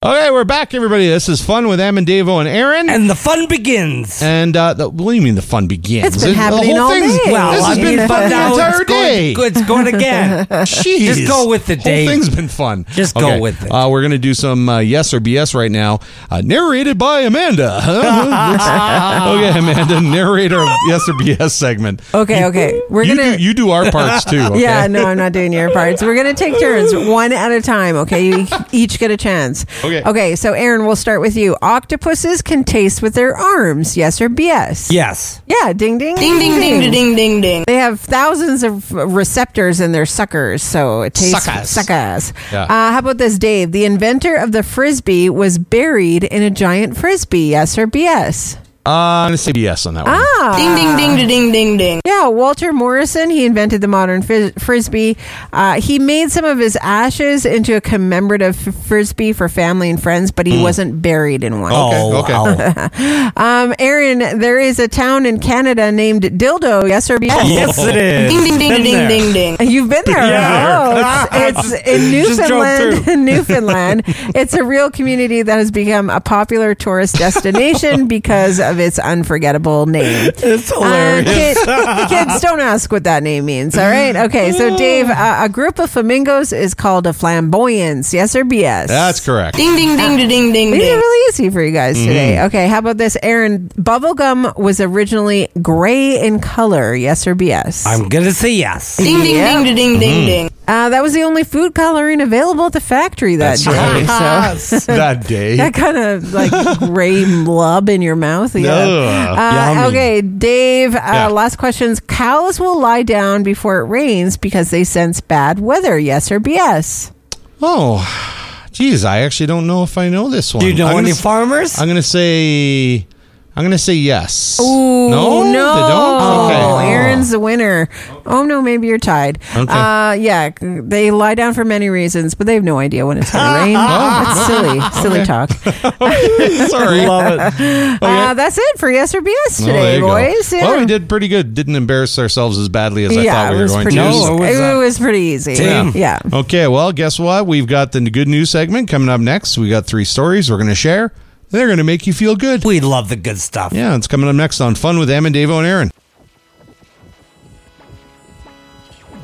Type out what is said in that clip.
Okay, we're back, everybody. This is Fun with Em and Davo and Aaron. And the fun begins. And what do you mean the fun begins? It's been happening all day. Well, this has been fun the entire day. It's going again. Jeez. Just go with it, Dave. The whole thing's been fun. Just go with it. We're going to do some Yes or BS right now. Narrated by Amanda. Okay, Amanda, narrate our Yes or BS segment. Okay. You do our parts too. Okay? Yeah, no, I'm not doing your parts. We're going to take turns, one at a time, okay? You each get a chance. Okay, so Aaron, we'll start with you. Octopuses can taste with their arms. Yes or BS? Yes. Yeah, ding, ding, Ding, ding, ding, ding, ding, ding, ding. They have thousands of receptors in their suckers, so it tastes suckers. Yeah. How about this, Dave? The inventor of the Frisbee was buried in a giant Frisbee. Yes or BS? I'm going to say BS on that one. Ding, ding, ding, ding, ding, ding. Yeah, Walter Morrison, he invented the modern Frisbee. He made some of his ashes into a commemorative Frisbee for family and friends, but he wasn't buried in one. Okay. Aaron, there is a town in Canada named Dildo. Yes or BS? Yes, it is. Ding, ding, ding, ding, ding, ding. You've been there. Yeah. It's in Newfoundland. Newfoundland. It's a real community that has become a popular tourist destination because of its unforgettable name. It's hilarious. Kids, don't ask what that name means. All right. Okay. So, Dave, a group of flamingos is called a flamboyance. Yes or BS? That's correct. Ding, ding, ding, ding, ding, ding. These are really easy for you guys today. Okay. How about this, Aaron? Bubblegum was originally gray in color. Yes or BS? I'm going to say yes. Ding, ding, Yep. ding, ding, ding, ding. That was the only food coloring available at the factory that day. So That day. that kind of like gray blub in your mouth. Yummy. Okay, Dave, last questions. Cows will lie down before it rains because they sense bad weather. Yes or BS? Oh, geez, I actually don't know if I know this one. Do you know any farmers? I'm gonna say yes. Ooh, no, they don't. Okay. Aaron's the winner. Oh no, maybe you're tied. Okay. Yeah, they lie down for many reasons, but they have no idea when it's going to rain. That's silly talk. Sorry. Love it. That's it for Yes or BS There today, you boys. go. Yeah. Well, we did pretty good. Didn't embarrass ourselves as badly as I thought we were going to. It was pretty easy. Yeah. Okay, well, guess what? We've got the good news segment coming up next. We got 3 stories we're going to share. They're going to make you feel good. We love the good stuff. Yeah, it's coming up next on Fun with Em and Davo and Aaron.